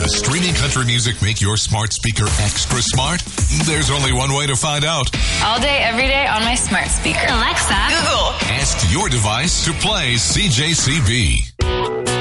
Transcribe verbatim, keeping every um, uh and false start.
Does streaming country music make your smart speaker extra smart? There's only one way to find out. All day, every day on my smart speaker. Alexa. Google. Ask your device to play C J C B.